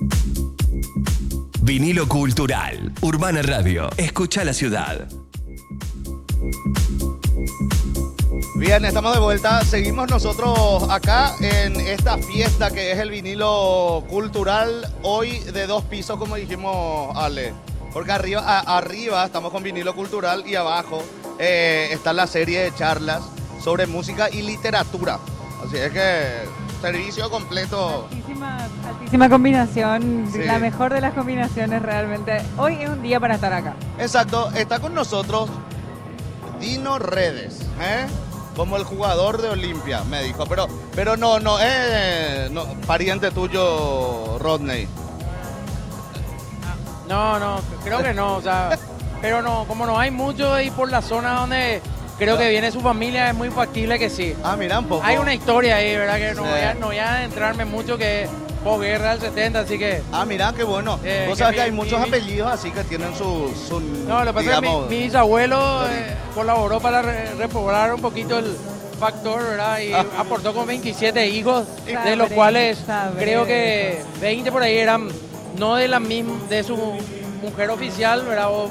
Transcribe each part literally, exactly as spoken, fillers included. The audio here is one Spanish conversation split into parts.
Vinilo Cultural, Urbana Radio, escucha la ciudad. Bien, estamos de vuelta. Seguimos nosotros acá en esta fiesta que es el vinilo cultural. Hoy de dos pisos, como dijimos, Ale. Porque arriba, a, arriba estamos con vinilo cultural y abajo eh, está la serie de charlas sobre música y literatura. Así es que servicio completo. Altísima, altísima combinación, Sí. La mejor de las combinaciones realmente. Hoy es un día para estar acá. Exacto, está con nosotros Dino Redes, ¿eh? Como el jugador de Olimpia, me dijo. Pero, pero no, no, es no, pariente tuyo, Rodney. No, no, creo que no, o sea, pero no, como no hay mucho ahí por la zona donde creo que viene su familia, es muy factible que sí. Ah, mira un poco. Hay una historia ahí, ¿verdad? Que no Sí. voy a, no voy a adentrarme mucho, que es posguerra del setenta, así que... Ah, mira, qué bueno. Eh, Vos que sabés mi- que hay muchos mi- apellidos así que tienen su, su No, lo que pasa digamos, es que mi, mi bisabuelo eh, colaboró para re- repoblar un poquito el factor, ¿verdad? Y Ah. aportó con veintisiete hijos, de Sabré, los cuales sabré creo de que eso. veinte por ahí eran no de la misma, de su mujer oficial, ¿verdad? O,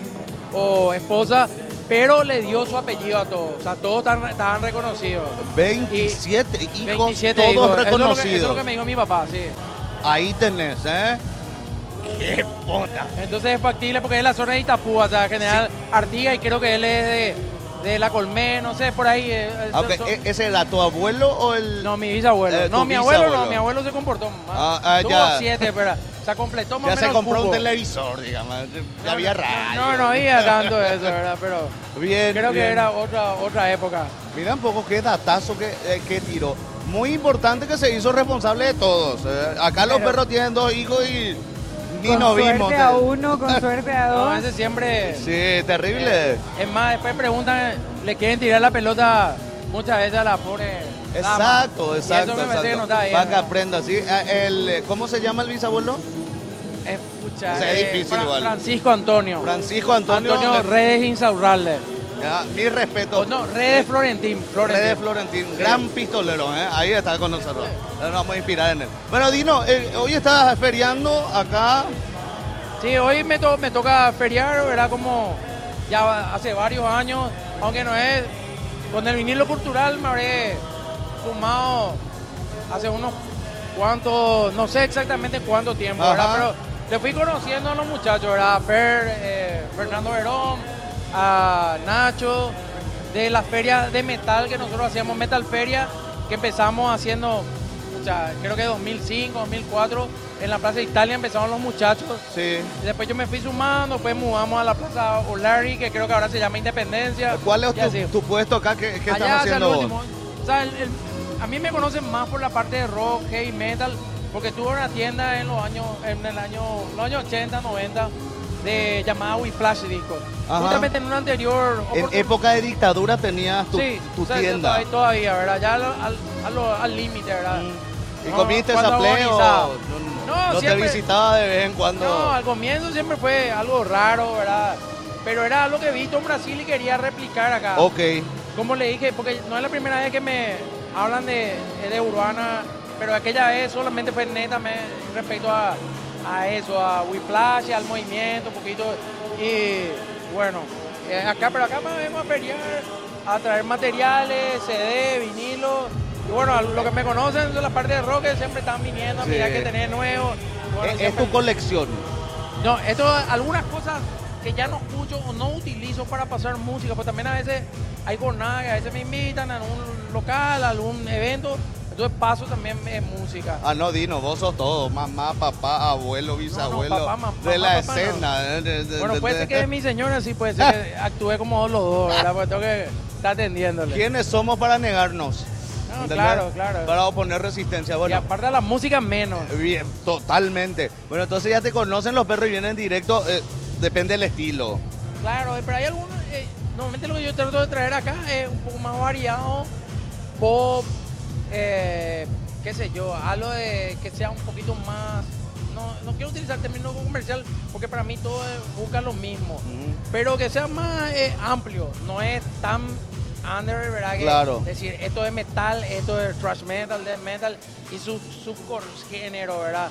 o esposa, pero le dio su apellido a todos, o sea, todos estaban, estaban reconocidos. veintisiete hijos, veintisiete todos hijos. Eso es, lo que, reconocidos. eso es lo que me dijo mi papá, sí. Ahí tenés, ¿eh? ¡Qué puta! Entonces es factible porque es la zona de Itapúa, o sea, General Artigas, y creo que él es de, de La Colmé, no sé, por ahí. eh, Aunque, son- ¿e- ¿ese era tu abuelo o el...? No, mi bisabuelo. Eh, no, tu mi abuelo bisabuelo. no, mi abuelo se comportó más. Ah, ah, Tuvo ya. siete, pero se completó más Ya o se menos compró un cupo. televisor, digamos. Ya había radio. No, no había tanto eso, ¿verdad? Pero Bien, creo bien. que era otra, otra época. Mira un poco qué datazo que, eh, que tiró. Muy importante que se hizo responsable de todos. eh. Acá los Pero- perros tienen dos hijos y ni Con nos suerte vimos. a uno, con suerte a No, dos. ese siempre... Sí, terrible. Es más, después preguntan, le quieren tirar la pelota, muchas veces la pone... Exacto, dama. exacto. Y eso me parece que no exacto. está bien. Para que ¿no? aprenda, sí. Eh, el, eh, ¿Cómo se llama el bisabuelo? Escucha, O sea, es eh, difícil Fra- igual. Francisco Antonio. Francisco Antonio. Antonio Redes Insaurralde. Ya, mi respeto. O no, Redes Florentín. Florentín. Redes Florentín, gran pistolero, ¿eh? Ahí está con nosotros. Nos vamos a inspirar en él. Bueno, Dino, eh, hoy estás feriando acá. Sí, hoy me, to- me toca feriar, ¿verdad? Como ya hace varios años, aunque no es... Con el vinilo cultural me habré fumado hace unos cuantos, no sé exactamente cuánto tiempo, ¿verdad? Ajá. Pero le fui conociendo a los muchachos, ¿verdad? A Fer, eh, Fernando Verón, a Nacho, de las ferias de metal que nosotros hacíamos, Metal Feria, que empezamos haciendo, pucha, creo que dos mil cinco, dos mil cuatro, en la Plaza Italia empezaron los muchachos. Sí. Y después yo me fui sumando, después mudamos a la Plaza O'Larry, que creo que ahora se llama Independencia. ¿Cuál es y así. tu, tu puesto acá? ¿Qué, qué estás Allá, haciendo hasta el vos? último. O sea, el- el- a mí me conocen más por la parte de rock, heavy metal, porque tuve una tienda en los años, en el año, los años ochenta, noventa, de llamada We Flash Disco. Ajá. Justamente en una anterior En oportun- época de dictadura tenías tu, sí, tu o sea, tienda. Todavía, todavía, ¿verdad? Ya al al- a lo- al límite, ¿verdad? ¿Y No, comiste cuando esa play o agonizaba. no, No, no te siempre- visitaba de vez en cuando? No, al comienzo siempre fue algo raro, ¿verdad? Pero era algo que he visto en Brasil y quería replicar acá. Ok. Como le dije, porque no es la primera vez que me hablan de, de Urbana, pero aquella vez solamente fue neta me- respecto a, a eso, a Whiplash, al movimiento, un poquito. Y bueno, eh, acá, pero acá me vengo a feriar, a traer materiales, C D, vinilo. Y bueno, a lo que me conocen de la parte de rock, que siempre están viniendo a Sí. mirar que tenés nuevo. Bueno, es, es siempre- tu colección. no, esto, algunas cosas que ya no escucho o no utilizo para pasar música, pues también a veces hay jornadas, que a veces me invitan a algún local, a algún evento, entonces paso también eh, música. Ah, no, Dino, vos sos todo. Mamá, papá, abuelo, bisabuelo. papá, mamá, de la papá, escena. de- de- de- Bueno, de- puede ser que de mi señora sí, puede ser que actúe como los dos, ¿verdad? Porque tengo que estar atendiéndole. ¿Quiénes somos para negarnos? No, ¿Entendés? claro, claro. Para oponer resistencia. Y Bueno, aparte de la música, menos. bien, totalmente. Bueno, entonces ya te conocen los perros y vienen directo. eh, depende del estilo. Claro, pero hay algunos, eh, normalmente lo que yo trato de traer acá es un poco más variado, pop, eh, qué sé yo, algo de que sea un poquito más, no, no quiero utilizar el término comercial porque para mí todo es- busca lo mismo, pero que sea más eh, amplio, no es tan under, ¿verdad? Que Claro. decir, esto es metal, esto es thrash metal, death metal y su subgénero, ¿verdad?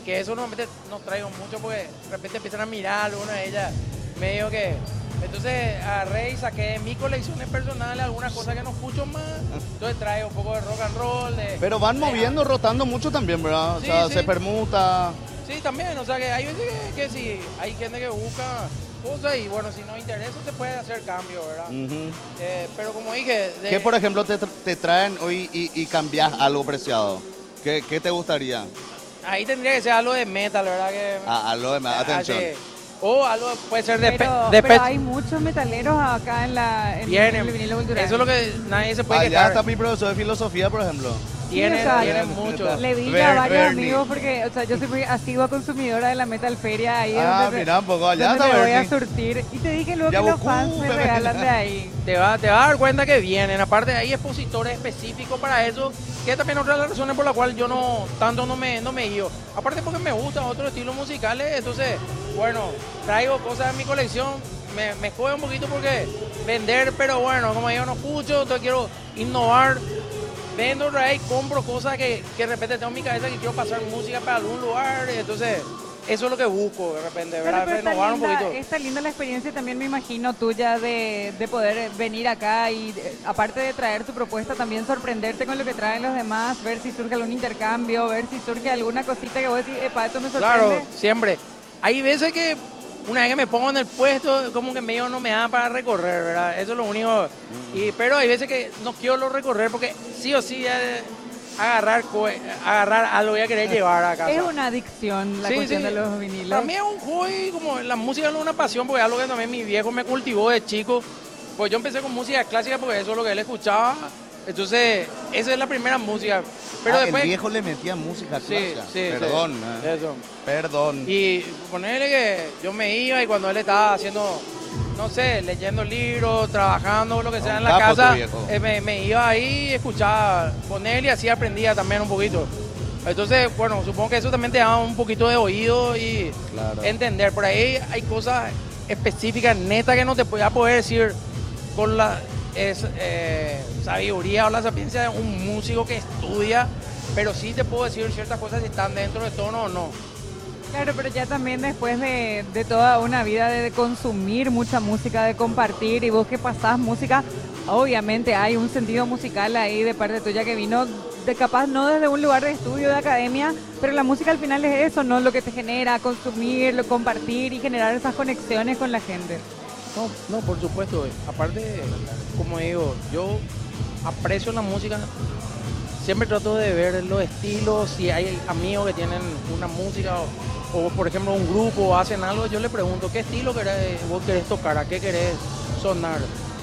que eso normalmente no traigo mucho porque de repente empiezan a mirar alguna de ellas, medio que... Entonces agarré y saqué de mis colecciones personales algunas cosas que no escucho más, entonces traigo un poco de rock and roll. De, Pero van de- moviendo, rotando mucho también, ¿verdad? Sí, o sea, sí. se permuta. Sí, también, o sea que hay veces que, que sí, hay gente que busca cosas y bueno, si nos interesa se puede hacer cambio, ¿verdad? Ujú. Eh, pero como dije... de- ¿Qué, por ejemplo, te, tra- te traen hoy y, y cambias algo preciado? ¿Qué, qué te gustaría? Ahí tendría que ser algo de metal, ¿verdad? Que, Ah, algo de más, atención. así. O algo puede ser de, Pero, pe- de pero pe- hay muchos metaleros acá en, la, en, Tienen. en el vinilo cultural. Eso es lo que nadie se puede Allá quejar. está mi profesor de filosofía, por ejemplo. Tienen, Sí, o sea, tienen está- mucho. Le vi Ver- ya a varios Bernie. amigos porque, o sea, yo soy muy asidua consumidora de la Metal Feria. Ahí es Ah, donde, mira, un poco allá donde está me voy a Bernie. surtir. Y te dije luego Ya que los Goku, fans me bebé. regalan de ahí. Te vas te va a dar cuenta que vienen. Aparte, hay expositores específicos para eso, que es también otra de las razones por la cual yo no tanto no me, no me guío. Aparte porque me gustan otros estilos musicales, entonces, bueno, traigo cosas en mi colección. Me, me jode un poquito porque vender, pero bueno, como yo no escucho, entonces quiero innovar. Vendo otra vez, compro cosas que, que de repente tengo en mi cabeza que quiero pasar música para algún lugar, entonces eso es lo que busco de repente, Claro, ¿verdad? pero está Renovar un linda, poquito. está linda la experiencia también, me imagino, tuya de, de poder venir acá y eh, aparte de traer tu propuesta, también sorprenderte con lo que traen los demás, ver si surge algún intercambio, ver si surge alguna cosita que vos decís, epa, esto me sorprende. Claro, siempre. Hay veces que una vez que me pongo en el puesto, como que medio no me da para recorrer, ¿verdad? Eso es lo único. Y, pero hay veces que no quiero lo recorrer porque sí o sí eh, agarrar, co- agarrar algo voy a querer llevar a casa. Es una adicción la Sí, cuestión sí. de los vinilos. Para mí es un hobby, como la música no es una pasión, porque es algo que también mi viejo me cultivó de chico. Pues yo empecé con música clásica porque eso es lo que él escuchaba. Entonces, esa es la primera música. Pero Ah, después... el viejo le metía música Sí, clásica. sí, sí. Perdón, eh. Eso. Perdón. Y ponerle que yo me iba y cuando él estaba haciendo, no sé, leyendo libros, trabajando, lo que sea Un en la capo tu casa, viejo. eh, me, me iba ahí y escuchaba, ponerle y así aprendía también un poquito. Entonces, bueno, supongo que eso también te da un poquito de oído y Claro. entender. Por ahí hay cosas específicas, netas, que no te voy a poder decir con la es, eh, sabiduría o la sapiencia de un músico que estudia, pero sí te puedo decir ciertas cosas si están dentro de tono o no. Claro, pero ya también después de, de toda una vida de, de consumir mucha música, de compartir, y vos que pasás música, obviamente hay un sentido musical ahí de parte tuya que vino de capaz no desde un lugar de estudio, de academia, pero la música al final es eso, ¿no? Lo que te genera consumir, lo- compartir y generar esas conexiones con la gente. No, no, por supuesto. güey. Aparte, como digo, yo aprecio la música. Siempre trato de ver los estilos. Si hay amigos que tienen una música o, o, por ejemplo, un grupo o hacen algo, yo le pregunto qué estilo querés, vos querés tocar, a qué querés sonar.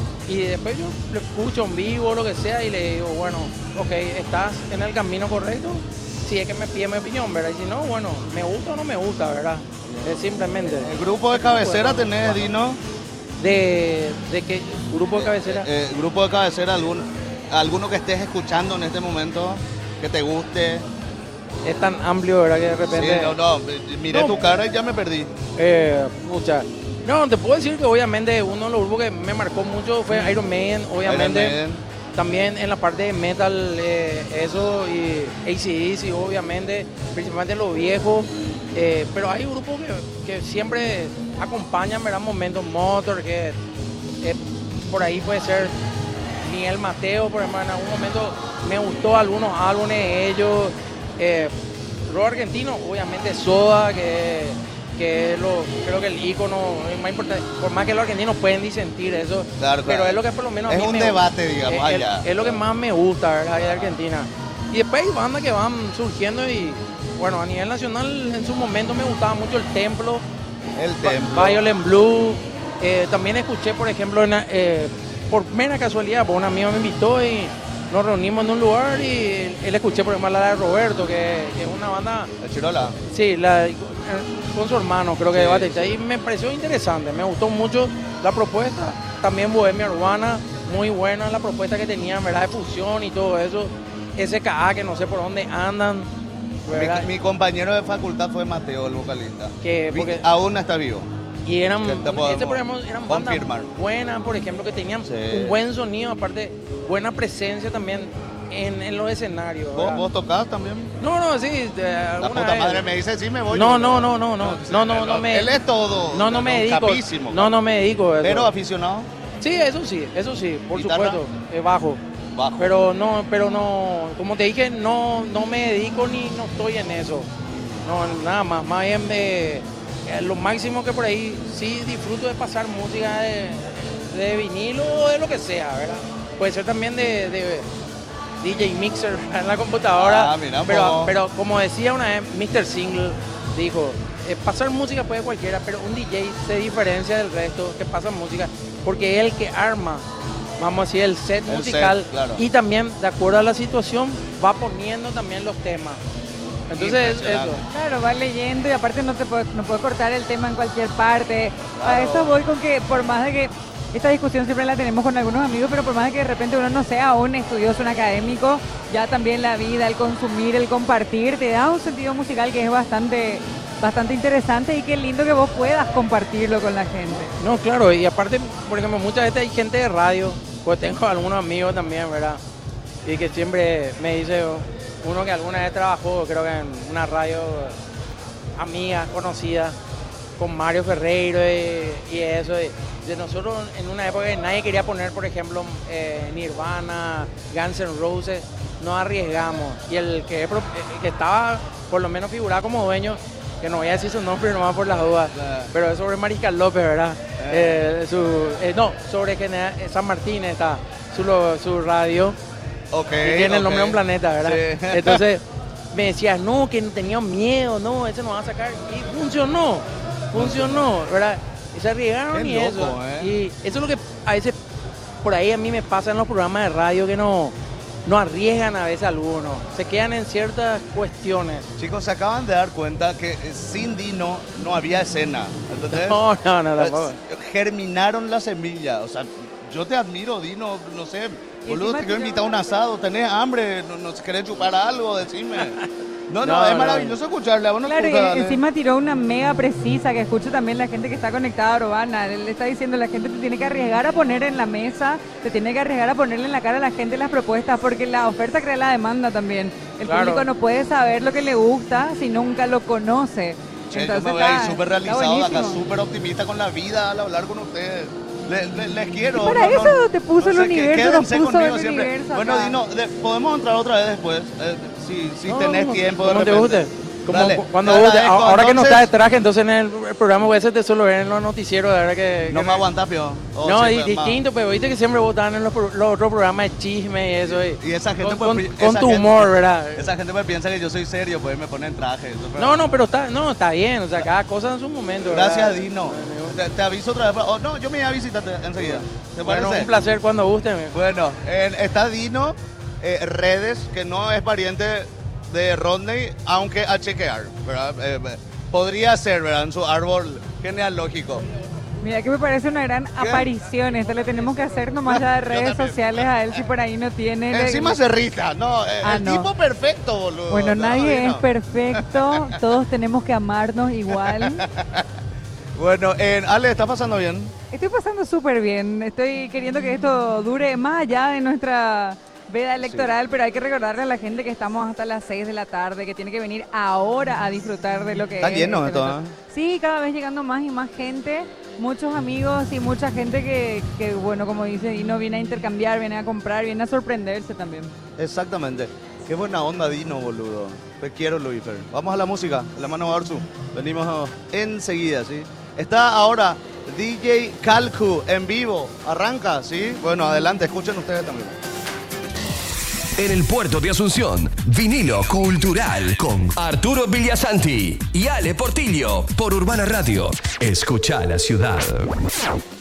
Y después yo le escucho en vivo, lo que sea, y le digo, bueno, ok, estás en el camino correcto. Si es que me pide mi opinión, ¿verdad? Y si no, bueno, me gusta o no me gusta, ¿verdad? Es simplemente. El grupo de cabecera tenés, Dino. ¿De, de qué grupo de cabecera? Eh, eh, grupo de cabecera, algún, alguno que estés escuchando en este momento, que te guste. Es tan amplio, ¿verdad? Que de repente... Sí, no, no, miré No. tu cara y ya me perdí. Eh, pucha. No, te puedo decir que obviamente uno de los grupos que me marcó mucho fue Iron Maiden, obviamente. Iron Maiden. También en la parte de metal, eh, eso, y A C D C, obviamente, principalmente los viejos. Eh, pero hay grupos que, que siempre acompañan, ¿verdad? Momentos, Motorhead, eh, por ahí puede ser Miguel Mateo, por ejemplo, en algún momento me gustó algunos álbumes de ellos. Eh, rock argentino, obviamente Soda, que, que es lo, creo que el ícono es más importante, por más que los argentinos pueden disentir eso, Claro, pero claro. es lo que por lo menos a Es mí un me- debate, digamos, es, es- allá. es lo que más me gusta, ¿verdad? De Argentina. Y después hay bandas que van surgiendo y, bueno, a nivel nacional en su momento me gustaba mucho El Templo, El templo. Violent Blue. Eh, también escuché, por ejemplo, en, eh, por mera casualidad, pues un amigo me invitó y nos reunimos en un lugar y él escuché, por ejemplo, la de Roberto, que, que es una banda, El Chirola. sí, la, eh, con su hermano, creo que Sí. de baterista. Y me pareció interesante, me gustó mucho la propuesta. También Bohemia Urbana, muy buena la propuesta que tenían, ¿verdad? De fusión y todo eso. S K A, que no sé por dónde andan, ¿verdad? Mi, mi compañero de facultad fue Mateo, el vocalista. Que- Vi- porque- Aún está vivo. Y eran, Que te podemos este, por ejemplo, eran bandas confirmar. buenas, por ejemplo, que tenían Sí. un buen sonido, aparte, buena presencia también. en, en los escenarios. ¿Vos, ¿verdad? vos tocás también? No, no, sí. de La alguna puta vez. madre me dice, sí me voy. No, yo, no, no, no, no. No, no, no me. Él es todo. No, no me dedico. Capísimo. No, no me dedico a eso. Pero aficionado, Sí, eso sí, eso sí, por ¿Guitarra? supuesto, es bajo. bajo. Pero no, pero no, como te dije, no, no me dedico ni no estoy en eso. No, nada más, más bien de eh, lo máximo que por ahí sí disfruto de pasar música de, de vinilo o de lo que sea, ¿verdad? Puede ser también de, de D J Mixer en la computadora. Ah, mira, pero, po. pero como decía una vez, mister Single dijo, eh, pasar música puede cualquiera, pero un D J se diferencia del resto que pasa música porque es el que arma, vamos a decir, el set El musical set, claro. y también, de acuerdo a la situación, va poniendo también los temas. Entonces, Impresionante. eso. Claro, va leyendo y aparte no te puede, no puede cortar el tema en cualquier parte. A Claro. eso voy con que por más de que esta discusión siempre la tenemos con algunos amigos, pero por más de que de repente uno no sea un estudioso, un académico, ya también la vida, el consumir, el compartir, te da un sentido musical que es bastante, bastante interesante y qué lindo que vos puedas compartirlo con la gente. No, claro, y aparte, por ejemplo, muchas veces hay gente de radio, pues tengo algunos amigos también, ¿verdad? Y que siempre me dice, uno que alguna vez trabajó, creo que en una radio amiga, conocida, con Mario Ferreiro y, y eso. Y de nosotros en una época que nadie quería poner, por ejemplo, eh, Nirvana, Guns N' Roses, nos arriesgamos. Y el que, el que estaba, por lo menos figurado como dueño, que no voy a decir su nombre nomás por las dudas, Claro. pero es sobre Mariscal López, ¿verdad? Eh, su, eh, no, sobre General- eh, San Martín está su, lo- su radio, Ok, que tiene el nombre de ok. un planeta, ¿verdad? Sí. Entonces me decía, no, que tenía miedo, no, ese nos va a sacar. Y funcionó, funcionó, ¿verdad? Y se arriesgaron Qué y loco, eso. ¿eh? Y eso es lo que a veces por ahí a mí me pasa en los programas de radio que no, no arriesgan a veces algunos. Se quedan en ciertas cuestiones. Chicos, se acaban de dar cuenta que eh, sin Dino no había escena. ¿Entendés? No, no, no, Eh, tampoco. Germinaron la semilla. O sea, yo te admiro, Dino, no sé. Boludo, encima te quiero tiró invitar a un una- asado, tenés hambre, no, no querés chupar algo, decime. No, no, No, es no. maravilloso escucharle, a vos no te Claro, y gusta, dale. encima tiró una mega precisa que escucho también la gente que está conectada a Urbana. Él le está diciendo, la gente te tiene que arriesgar a poner en la mesa, te tiene que arriesgar a ponerle en la cara a la gente las propuestas, porque la oferta crea la demanda también. El Claro. público no puede saber lo que le gusta si nunca lo conoce. Che, yo Entonces me voy a ir está- súper está realizado de acá, buenísimo. súper optimista con la vida al hablar con ustedes. Le- le- les quiero. Y para no, eso no, te puso el que- universo, quédense nos puso conmigo el siempre. universo Bueno, acá. Dino, de- podemos entrar otra vez después, eh, si, si No, tenés como- tiempo. de como te repente. guste. Como Dale, cu- cuando te guste. agradezco. Ahora que no Entonces, está de traje, entonces en el programa voy a hacer te solo ver en los noticieros, de verdad que... No que me aguantás, pio. O No, sí, es más. distinto, pero viste que siempre votaban en los, pro- los otros programas de chisme y eso. Y, Y esa gente con, pues, con- pi- con esa tu gente- humor, ¿verdad? Esa gente me piensa que yo soy serio, pues me ponen traje. Eso, pero- No, no, pero está, no, está bien, o sea, cada cosa en su momento. ¿verdad? Gracias, Dino. Te, te aviso otra vez. Oh, no, yo me voy a visitarte enseguida. ¿Te parece? Bueno, un placer cuando guste. me- Bueno, en- está Dino, eh, redes, que no es pariente de Rodney, aunque a chequear, ¿verdad? Eh, eh, podría ser, ¿verdad? En su árbol genealógico. Mira que me parece una gran aparición. Esto le tenemos que hacer nomás ya de Yo redes también. sociales a él si por ahí no tiene. Encima se rita, no, eh, Ah, el no. tipo perfecto, boludo. Bueno, No, nadie Dino. es perfecto, todos tenemos que amarnos igual. Bueno, eh, Ale, ¿estás pasando bien? Estoy pasando súper bien, estoy queriendo que esto dure más allá de nuestra veda electoral, pero hay que recordarle a la gente que estamos hasta las seis de la tarde, que tiene que venir ahora a disfrutar de lo que Está es. lleno este esto, evento. ¿eh? Sí, cada vez llegando más y más gente, muchos amigos y mucha gente que, que, bueno, como dice Dino, viene a intercambiar, viene a comprar, viene a sorprenderse también. Exactamente. Qué buena onda, Dino, boludo. Te quiero, Luífer. Vamos a la música, la mano Arzu. Venimos enseguida, ¿sí? Está ahora D J Calcu en vivo. Arranca, ¿sí? Bueno, adelante, escuchen ustedes también. En el puerto de Asunción, vinilo cultural con Arturo Villasanti y Ale Portillo por Urbana Radio. Escucha la ciudad.